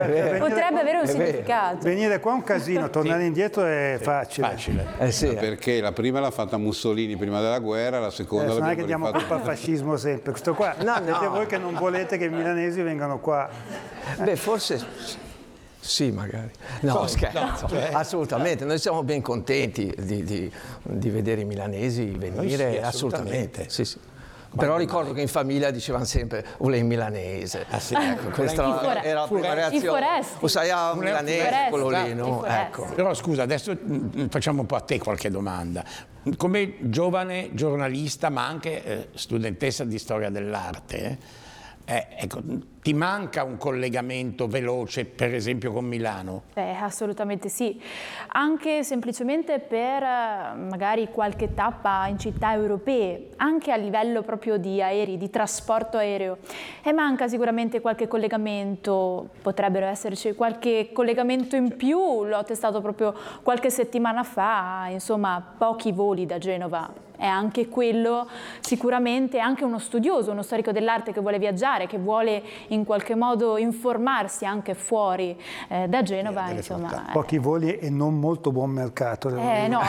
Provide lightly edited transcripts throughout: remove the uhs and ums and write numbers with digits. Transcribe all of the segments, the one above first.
Potrebbe avere un significato. Venire qua è un casino, tornare indietro è facile. Sì. Perché la prima l'ha fatta Mussolini prima della guerra, la seconda Non è che l'abbiamo diamo rifatta. colpa al fascismo sempre. Questo qua, siete voi che non volete che i milanesi vengano qua. Beh, forse sì, magari. No, scherzo, assolutamente. Noi siamo ben contenti di vedere i milanesi venire, sì, assolutamente. Sì, sì. Però ricordo che in famiglia dicevano sempre "Ulei milanese". Ecco, questa era la prima reazione. O sai, un milanese, quello lì, no? Ecco. Però scusa, adesso facciamo un po' a te qualche domanda. Come giovane giornalista, ma anche studentessa di storia dell'arte, ecco, ti manca un collegamento veloce, per esempio, con Milano? Assolutamente sì, anche semplicemente per magari qualche tappa in città europee, anche a livello proprio di aerei, di trasporto aereo. E manca sicuramente qualche collegamento, potrebbero esserci qualche collegamento in più, l'ho testato proprio qualche settimana fa, insomma pochi voli da Genova. È anche quello sicuramente anche uno studioso, uno storico dell'arte che vuole viaggiare, che vuole in qualche modo informarsi anche fuori da Genova, insomma. Pochi voli e non molto buon mercato. No,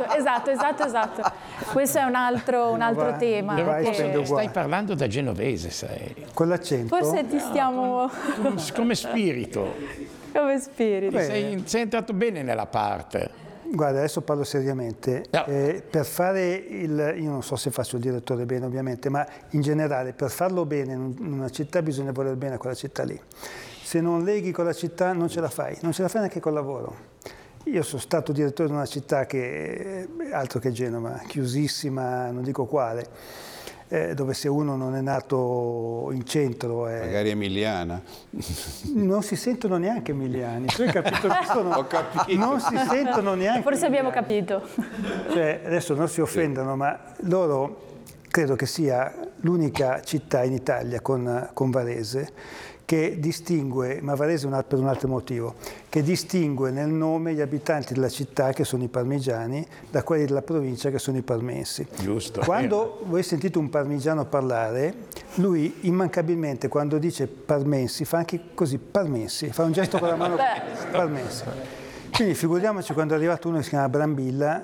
esatto. Questo è un altro tema. Stai parlando da genovese, sai. Con l'accento? Forse ti stiamo... Come spirito. Come spirito. Sei entrato bene nella parte. Guarda, adesso parlo seriamente. No. Per fare io non so se faccio il direttore bene ovviamente, ma in generale per farlo bene in una città bisogna voler bene a quella città lì. Se non leghi con la città non ce la fai neanche col lavoro. Io sono stato direttore di una città che altro che Genova, chiusissima, non dico quale. Dove se uno non è nato in centro magari emiliana, non si sentono neanche emiliani. Tu hai capito che sono... Ho capito. Non si sentono neanche Forse abbiamo emiliani. capito. Cioè, adesso non si offendano, ma loro credo che sia l'unica città in Italia con Varese che distingue, ma Varese per un altro motivo, che distingue nel nome gli abitanti della città, che sono i parmigiani, da quelli della provincia, che sono i parmensi. Giusto. Quando voi sentite un parmigiano parlare, lui immancabilmente, quando dice parmensi, fa anche così, parmensi, fa un gesto con la mano, parmensi. Quindi figuriamoci quando è arrivato uno che si chiama Brambilla,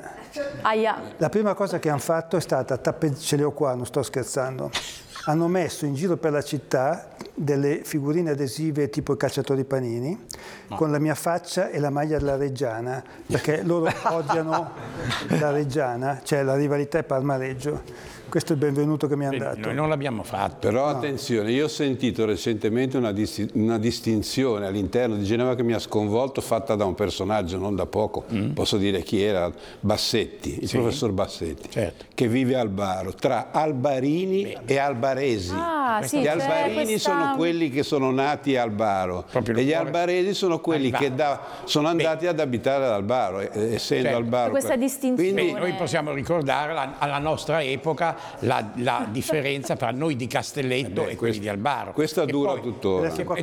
la prima cosa che hanno fatto è stata, ce le ho qua, non sto scherzando, hanno messo in giro per la città delle figurine adesive tipo i calciatori panini con la mia faccia e la maglia della Reggiana, perché loro odiano la Reggiana, cioè la rivalità è Parma-Reggio. Questo è il benvenuto che mi hanno dato. Noi non l'abbiamo fatto. Però attenzione, io ho sentito recentemente una distinzione all'interno di Genova che mi ha sconvolto, fatta da un personaggio non da poco, posso dire chi era, Bassetti, il professor Bassetti, certo, che vive a Albaro, tra albarini e albaresi. Gli albarini sono quelli che sono nati a Albaro e gli albaresi sono quelli che sono andati ad abitare ad Albaro, essendo Albaro. Questa distinzione. Quindi noi possiamo ricordare alla nostra epoca la differenza tra noi di Castelletto e quelli di Albaro. Questa dura tuttora. È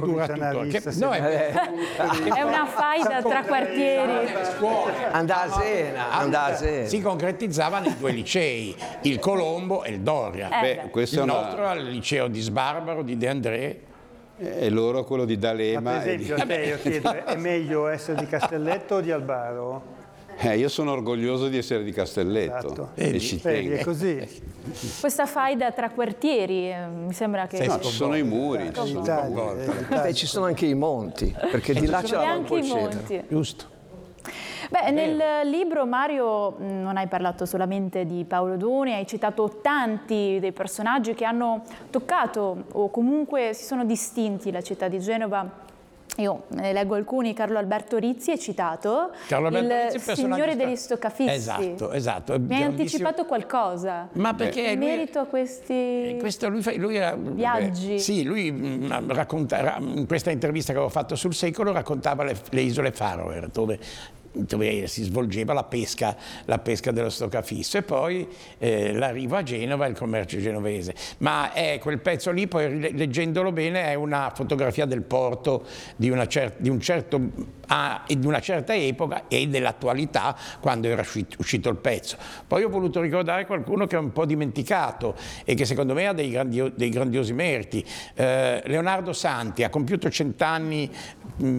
una faida tra quartieri. Andasena. Si concretizzava nei due licei, il Colombo e il Doria. Il nostro al liceo di Sbarbaro, di De André. E loro quello di D'Alema. Ma per esempio, a te io chiedo, è meglio essere di Castelletto o di Albaro? Io sono orgoglioso di essere di Castelletto. Esatto. E ci tengo. È così. Questa faida tra quartieri, mi sembra che... No, ci sono i muri. Ci sono anche i monti, perché di là c'è la Valpolceta. Giusto. Beh, nel libro, Mario, non hai parlato solamente di Paolo Doni, hai citato tanti dei personaggi che hanno toccato o comunque si sono distinti la città di Genova. Io ne leggo alcuni. Carlo Alberto Rizzi è citato, il signore degli stoccafisti. Esatto. Mi hai anticipato qualcosa? Ma perché in merito a questi lui era, viaggi? Sì, lui racconta, in questa intervista che avevo fatto sul Secolo raccontava le isole Faroe, dove dove si svolgeva la pesca dello stoccafisso, e poi l'arrivo a Genova e il commercio genovese. Ma quel pezzo lì, poi leggendolo bene, è una fotografia del porto di una certa epoca e dell'attualità, quando era uscito il pezzo. Poi ho voluto ricordare qualcuno che è un po' dimenticato e che secondo me ha dei grandiosi meriti. Leonardo Santi ha compiuto 100 anni